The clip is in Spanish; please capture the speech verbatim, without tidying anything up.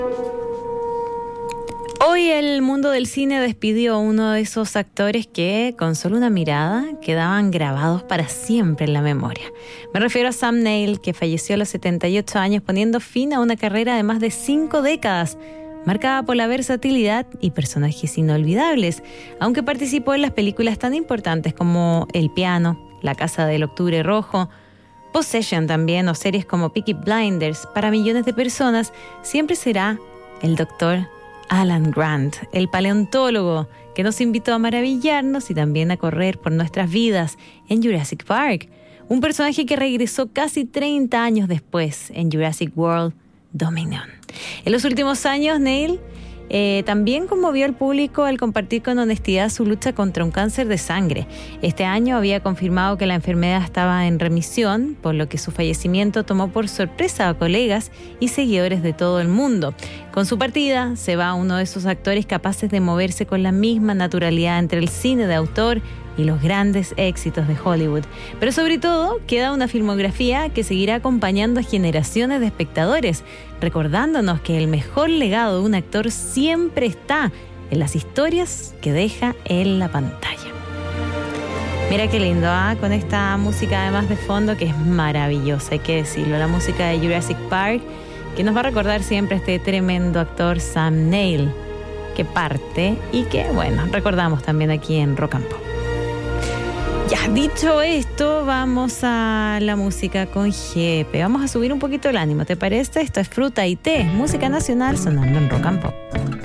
Hoy el mundo del cine despidió a uno de esos actores que, con solo una mirada, quedaban grabados para siempre en la memoria. Me refiero a Sam Neill, que falleció a los setenta y ocho años, poniendo fin a una carrera de más de cinco décadas, marcada por la versatilidad y personajes inolvidables, aunque participó en las películas tan importantes como El piano, La casa del octubre rojo, Possession también, o series como Peaky Blinders. Para millones de personas siempre será el doctor Alan Grant, el paleontólogo que nos invitó a maravillarnos y también a correr por nuestras vidas en Jurassic Park. Un personaje que regresó casi treinta años después en Jurassic World Dominion. En los últimos años, Neill eh, también conmovió al público al compartir con honestidad su lucha contra un cáncer de sangre. Este año había confirmado que la enfermedad estaba en remisión, por lo que su fallecimiento tomó por sorpresa a colegas y seguidores de todo el mundo. Con su partida se va uno de esos actores capaces de moverse con la misma naturalidad entre el cine de autor y los grandes éxitos de Hollywood. Pero sobre todo queda una filmografía que seguirá acompañando a generaciones de espectadores, recordándonos que el mejor legado de un actor siempre está en las historias que deja en la pantalla. Mira qué lindo, ¿ah? Con esta música además de fondo que es maravillosa, hay que decirlo, la música de Jurassic Park, que nos va a recordar siempre a este tremendo actor Sam Neill, que parte y que, bueno, recordamos también aquí en Rock and Pop. Ya, dicho esto, vamos a la música con Jepe. Vamos a subir un poquito el ánimo, ¿te parece? Esto es Fruta y Té, música nacional sonando en Rock and Pop.